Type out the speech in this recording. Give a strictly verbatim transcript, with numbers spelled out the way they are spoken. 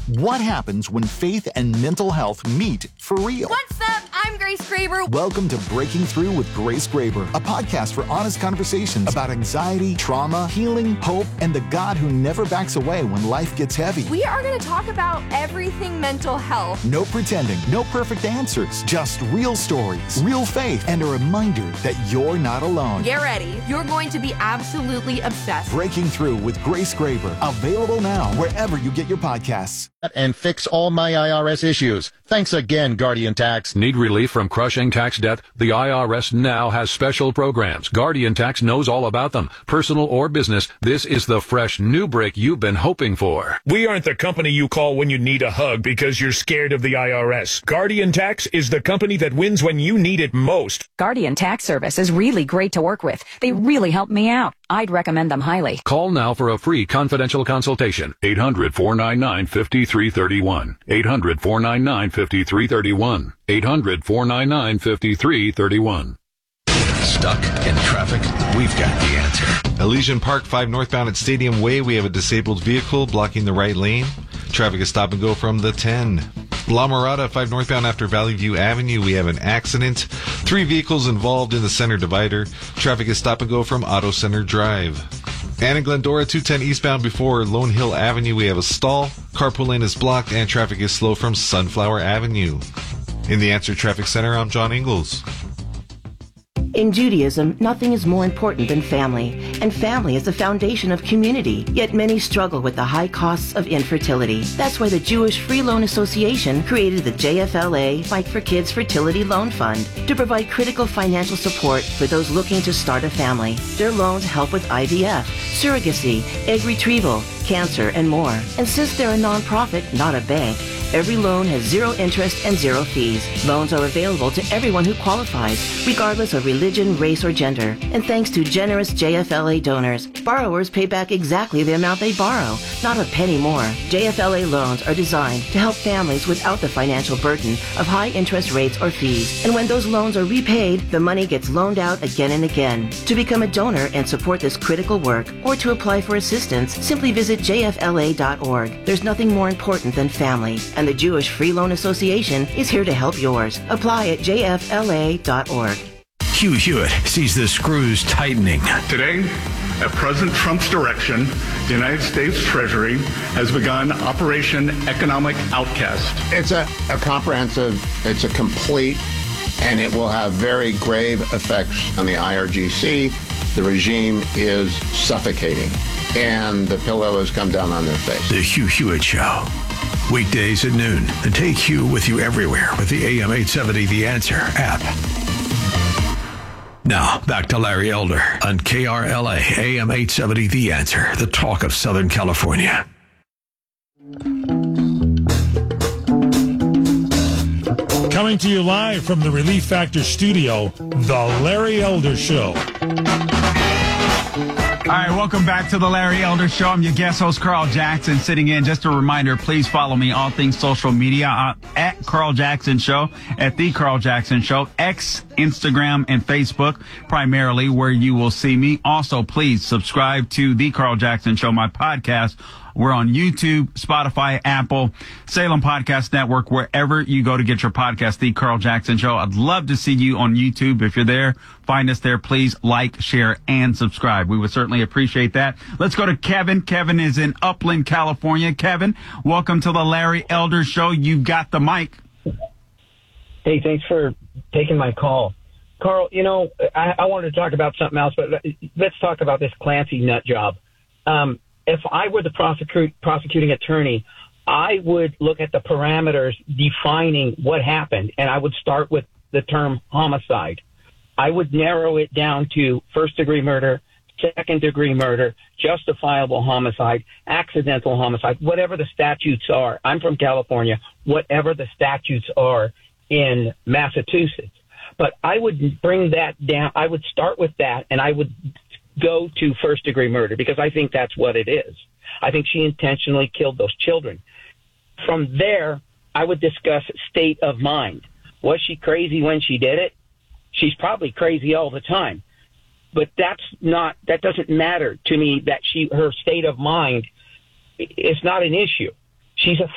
What happens when faith and mental health meet for real? What's up? I'm Grace Graber. Welcome to Breaking Through with Grace Graber, a podcast for honest conversations about anxiety, trauma, healing, hope, and the God who never backs away when life gets heavy. We are going to talk about everything mental health. No pretending, no perfect answers, just real stories, real faith, and a reminder that you're not alone. Get ready. You're going to be absolutely obsessed. Breaking Through with Grace Graber, available now wherever you get your podcasts. And fix all my I R S issues. Thanks again, Guardian Tax. Need relief from crushing tax debt? The I R S now has special programs. Guardian Tax knows all about them. Personal or business, this is the fresh new break you've been hoping for. We aren't the company you call when you need a hug because you're scared of the I R S. Guardian Tax is the company that wins when you need it most. Guardian Tax Service is really great to work with. They really helped me out. I'd recommend them highly. Call now for a free confidential consultation. eight hundred, four nine nine, five three three one. eight hundred, four nine nine, five three three one. eight hundred, four nine nine, five three three one. Stuck in traffic? We've got the answer. Elysian Park five northbound at Stadium Way, we have a disabled vehicle blocking the right lane. Traffic is stop and go from the ten. La Mirada five northbound after Valley View Avenue, we have an accident. Three vehicles involved in the center divider. Traffic is stop and go from Auto Center Drive. And in Glendora two ten eastbound before Lone Hill Avenue, we have a stall. Carpool lane is blocked and traffic is slow from Sunflower Avenue. In the Answer Traffic Center, I'm John Ingalls. In Judaism, nothing is more important than family, and family is the foundation of community, yet many struggle with the high costs of infertility. That's why the Jewish Free Loan Association created the J F L A Fight for Kids Fertility Loan Fund to provide critical financial support for those looking to start a family. Their loans help with I V F, surrogacy, egg retrieval, cancer, and more. And since they're a nonprofit, not a bank, every loan has zero interest and zero fees. Loans are available to everyone who qualifies, regardless of religion, race, or gender. And thanks to generous J F L A donors, borrowers pay back exactly the amount they borrow, not a penny more. J F L A loans are designed to help families without the financial burden of high interest rates or fees. And when those loans are repaid, the money gets loaned out again and again. To become a donor and support this critical work, or to apply for assistance, simply visit J F L A dot org. There's nothing more important than family, and the Jewish Free Loan Association is here to help yours. Apply at J F L A dot org. Hugh Hewitt sees the screws tightening. Today, at President Trump's direction, the United States Treasury has begun Operation Economic Outcast. It's a, a comprehensive, it's a complete, and it will have very grave effects on the I R G C. The regime is suffocating, and the pillow has come down on their face. The Hugh Hewitt Show. Weekdays at noon. And take Hugh with you everywhere with the A M eight seventy The Answer app. Now, back to Larry Elder on K R L A A M eight seventy The Answer, the talk of Southern California. Coming to you live from the Relief Factor studio, The Larry Elder Show. All right, welcome back to the Larry Elder Show. I'm your guest host, Carl Jackson, sitting in. Just a reminder, please follow me all things social media uh, at Carl Jackson Show, at The Carl Jackson Show, X, Instagram, and Facebook, primarily where you will see me. Also, please subscribe to The Carl Jackson Show, my podcast. We're on YouTube, Spotify, Apple, Salem Podcast Network, wherever you go to get your podcast, The Carl Jackson Show. I'd love to see you on YouTube. If you're there, find us there. Please like, share, and subscribe. We would certainly appreciate that. Let's go to Kevin. Kevin is in Upland, California. Kevin, welcome to the Larry Elder Show. You've got the mic. Hey, thanks for taking my call. Carl, you know, I, I wanted to talk about something else, but let's talk about this Clancy nut job. Um, If I were the prosecute, prosecuting attorney, I would look at the parameters defining what happened, and I would start with the term homicide. I would narrow it down to first-degree murder, second-degree murder, justifiable homicide, accidental homicide, whatever the statutes are. I'm from California, whatever the statutes are in Massachusetts. But I would bring that down. I would start with that, and I would go to first degree murder because I think that's what it is. I think she intentionally killed those children. From there, I would discuss state of mind. Was she crazy when she did it? She's probably crazy all the time. But that's not, that doesn't matter to me that she, her state of mind is not an issue. She's a